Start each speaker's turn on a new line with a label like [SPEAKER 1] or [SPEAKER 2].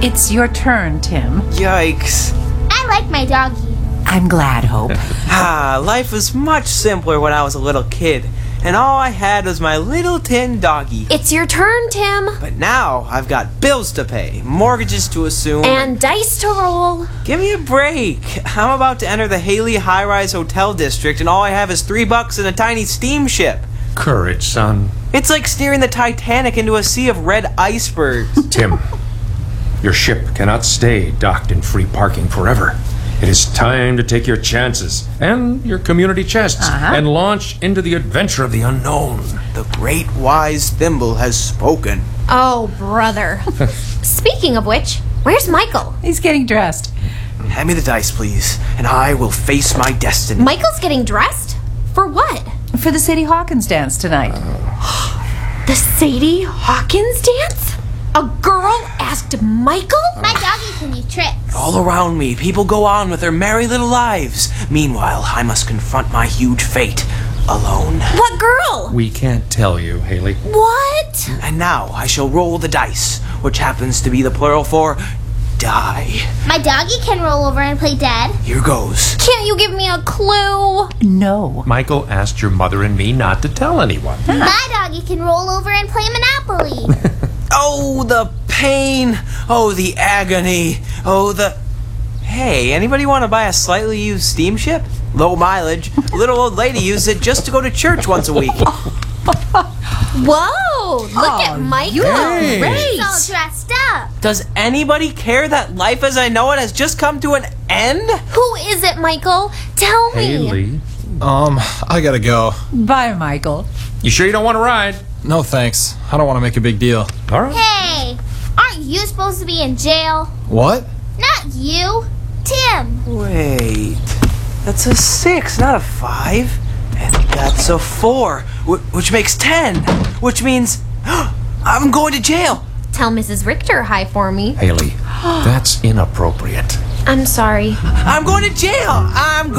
[SPEAKER 1] It's your turn, Tim.
[SPEAKER 2] Yikes.
[SPEAKER 3] I like my doggy.
[SPEAKER 1] I'm glad, Hope.
[SPEAKER 2] Life was much simpler when I was a little kid, and all I had was my little tin doggy.
[SPEAKER 4] It's your turn, Tim.
[SPEAKER 2] But now I've got bills to pay, mortgages to assume,
[SPEAKER 4] And dice to roll.
[SPEAKER 2] give me a break. I'm about to enter the Haley High-Rise Hotel District, and all I have is $3 and a tiny steamship.
[SPEAKER 5] Courage, son.
[SPEAKER 2] It's like steering the Titanic into a sea of red icebergs.
[SPEAKER 5] Tim, your ship cannot stay docked in free parking forever. It is time to take your chances and your community chests and launch into the adventure of the unknown.
[SPEAKER 2] The great wise Thimble has spoken.
[SPEAKER 4] Oh, brother. Speaking of which, where's Michael?
[SPEAKER 1] He's getting dressed.
[SPEAKER 2] Hand me the dice, please, and I will face my destiny.
[SPEAKER 4] Michael's getting dressed? For what?
[SPEAKER 1] For the Sadie Hawkins dance tonight.
[SPEAKER 4] The Sadie Hawkins dance? A girl asked Michael?
[SPEAKER 3] My doggy can do tricks.
[SPEAKER 2] All around me, people go on with their merry little lives. Meanwhile, I must confront my huge fate alone.
[SPEAKER 4] What girl?
[SPEAKER 5] We can't tell you, Haley.
[SPEAKER 4] What?
[SPEAKER 2] And now I shall roll the dice, which happens to be the plural for die.
[SPEAKER 3] My doggy can roll over and play dead.
[SPEAKER 2] Here goes.
[SPEAKER 4] Can't you give me a clue?
[SPEAKER 1] No.
[SPEAKER 5] Michael asked your mother and me not to tell anyone.
[SPEAKER 3] My doggy can roll over and play Monopoly.
[SPEAKER 2] Oh, the pain. Oh, the agony. Oh, the... Hey, anybody want to buy a slightly used steamship? Low mileage. Little old lady used it just to go to church once a week.
[SPEAKER 4] Whoa! Look at Michael.
[SPEAKER 1] You look great.
[SPEAKER 3] He's all dressed up.
[SPEAKER 2] Does anybody care that life as I know it has just come to an end?
[SPEAKER 4] Who is it, Michael? Tell me.
[SPEAKER 5] Haley,
[SPEAKER 6] I gotta go.
[SPEAKER 1] Bye, Michael.
[SPEAKER 5] you sure you don't want to ride?
[SPEAKER 6] No thanks. I don't want to make a big deal.
[SPEAKER 5] All right.
[SPEAKER 3] Hey, aren't you supposed to be in jail?
[SPEAKER 6] What?
[SPEAKER 3] Not you. Tim.
[SPEAKER 2] Wait, that's a 6, not a 5. And that's a 4, which makes 10. Which means I'm going to jail.
[SPEAKER 4] Tell Mrs. Richter hi for me.
[SPEAKER 5] Haley, that's inappropriate.
[SPEAKER 4] I'm sorry.
[SPEAKER 2] I'm going to jail. I'm